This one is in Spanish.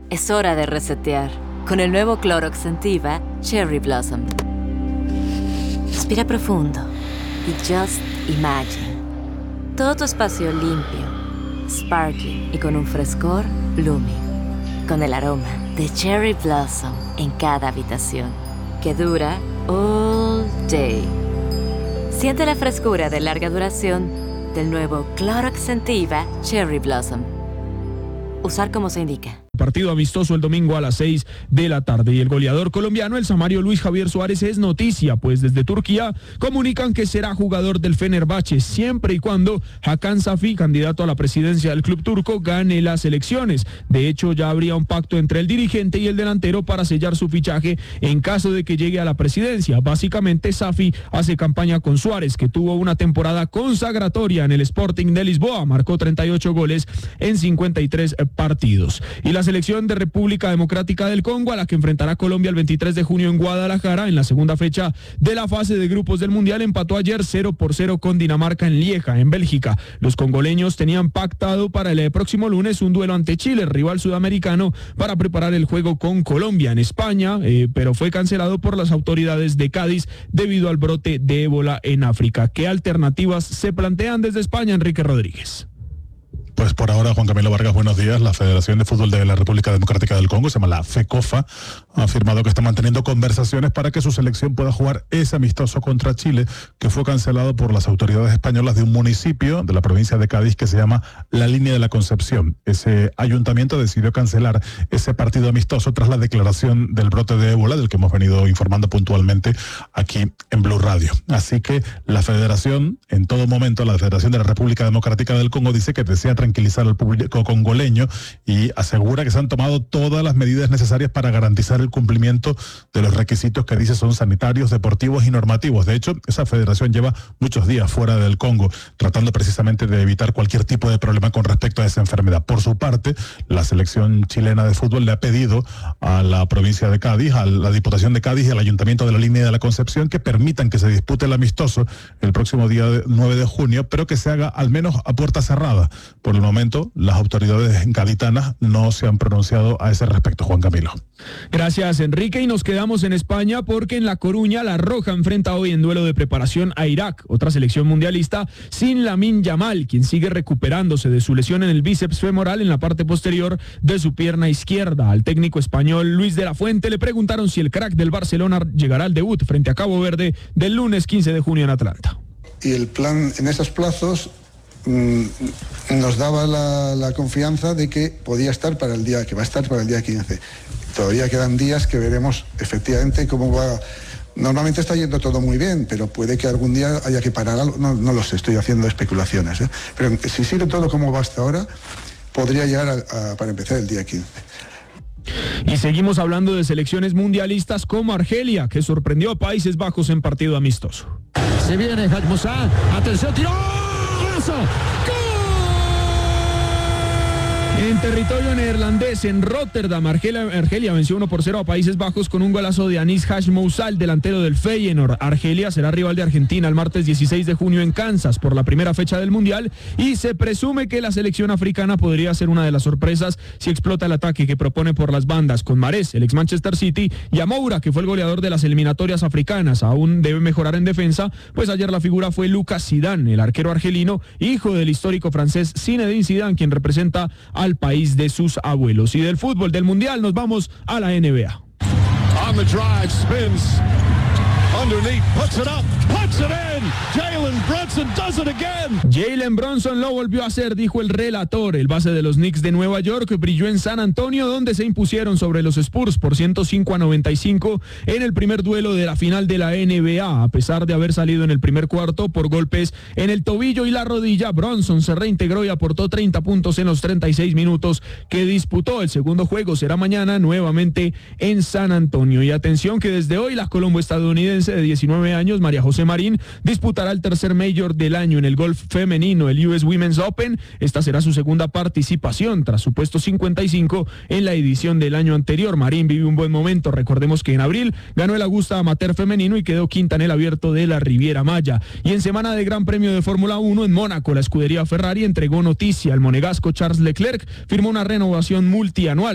Es hora de resetear con el nuevo Clorox Scentiva Cherry Blossom. Respira profundo y just imagine. Todo tu espacio limpio, sparkling y con un frescor blooming. Con el aroma de Cherry Blossom en cada habitación, que dura all day. Siente la frescura de larga duración del nuevo Clorox Scentiva Cherry Blossom. Usar como se indica. Partido amistoso el domingo a las 6 de la tarde. Y el goleador colombiano, el samario Luis Javier Suárez, es noticia, pues desde Turquía comunican que será jugador del Fenerbahce siempre y cuando Hakan Safi, candidato a la presidencia del club turco, gane las elecciones. De hecho, ya habría un pacto entre el dirigente y el delantero para sellar su fichaje en caso de que llegue a la presidencia. Básicamente, Safi hace campaña con Suárez, que tuvo una temporada consagratoria en el Sporting de Lisboa. Marcó 38 goles en 53 partidos. Y la selección de República Democrática del Congo, a la que enfrentará Colombia el 23 de junio en Guadalajara, en la segunda fecha de la fase de grupos del Mundial, empató ayer 0-0 con Dinamarca en Lieja, en Bélgica. Los congoleños tenían pactado para el próximo lunes un duelo ante Chile, rival sudamericano, para preparar el juego con Colombia en España, pero fue cancelado por las autoridades de Cádiz debido al brote de ébola en África. ¿Qué alternativas se plantean desde España, Enrique Rodríguez? Pues por ahora, Juan Camilo Vargas, buenos días. La Federación de Fútbol de la República Democrática del Congo, se llama la FECOFA, ha afirmado que está manteniendo conversaciones para que su selección pueda jugar ese amistoso contra Chile, que fue cancelado por las autoridades españolas de un municipio de la provincia de Cádiz que se llama La Línea de la Concepción. Ese ayuntamiento decidió cancelar ese partido amistoso tras la declaración del brote de ébola, del que hemos venido informando puntualmente aquí en Blue Radio. Así que la Federación, en todo momento, la Federación de la República Democrática del Congo dice que desea tranquilizar al público congoleño y asegura que se han tomado todas las medidas necesarias para garantizar el cumplimiento de los requisitos que dice son sanitarios, deportivos y normativos. De hecho, esa federación lleva muchos días fuera del Congo tratando precisamente de evitar cualquier tipo de problema con respecto a esa enfermedad. Por su parte, la selección chilena de fútbol le ha pedido a la provincia de Cádiz, a la Diputación de Cádiz y al Ayuntamiento de la Línea de la Concepción que permitan que se dispute el amistoso el próximo día 9 de junio, pero que se haga al menos a puerta cerrada. Por el momento, las autoridades gaditanas no se han pronunciado a ese respecto, Juan Camilo. Gracias, Enrique, y nos quedamos en España porque en La Coruña la Roja enfrenta hoy en duelo de preparación a Irak, otra selección mundialista, sin Lamine Yamal, quien sigue recuperándose de su lesión en el bíceps femoral en la parte posterior de su pierna izquierda. Al técnico español Luis de la Fuente le preguntaron si el crack del Barcelona llegará al debut frente a Cabo Verde del lunes 15 de junio en Atlanta. Y el plan en esos plazos nos daba la confianza de que podía estar para el día, que va a estar para el día 15. Todavía quedan días que veremos efectivamente cómo va. Normalmente está yendo todo muy bien, pero puede que algún día haya que parar algo. No lo sé, estoy haciendo especulaciones, ¿eh? Pero si sigue todo como va hasta ahora, podría llegar para empezar el día 15. Y seguimos hablando de selecciones mundialistas como Argelia, que sorprendió a Países Bajos en partido amistoso. Se viene Hadj Moussa, atención, tiró, golazo, ¡gol! En territorio neerlandés, en Rotterdam, Argelia venció 1-0 a Países Bajos con un golazo de Anis Hadj Moussa, el delantero del Feyenoord. Argelia será rival de Argentina el martes 16 de junio en Kansas por la primera fecha del Mundial y se presume que la selección africana podría ser una de las sorpresas si explota el ataque que propone por las bandas con Mahrez, el ex Manchester City, y Amoura, que fue el goleador de las eliminatorias africanas. Aún debe mejorar en defensa, pues ayer la figura fue Lucas Zidane, el arquero argelino, hijo del histórico francés Zinedine Zidane, quien representa al país de sus abuelos. Y del fútbol del Mundial nos vamos a la NBA. On the drive, spins. Underneath, puts it up, puts it in. Jalen Brunson does it again. Jalen Brunson lo volvió a hacer, dijo el relator. El base de los Knicks de Nueva York brilló en San Antonio, donde se impusieron sobre los Spurs por 105-95 en el primer duelo de la final de la NBA. A pesar de haber salido en el primer cuarto por golpes en el tobillo y la rodilla, Brunson se reintegró y aportó 30 puntos en los 36 minutos que disputó. El segundo juego será mañana nuevamente en San Antonio. Y atención que desde hoy la colombo-estadounidense de 19 años, María José Marín, disputará el tercer Major del año en el golf femenino, el US Women's Open. Esta será su segunda participación tras su puesto 55 en la edición del año anterior. Marín vive un buen momento. Recordemos que en abril ganó el Augusta Amateur femenino y quedó quinta en el abierto de la Riviera Maya. Y en semana de Gran Premio de Fórmula 1 en Mónaco, la escudería Ferrari entregó noticia. El monegasco Charles Leclerc firmó una renovación multianual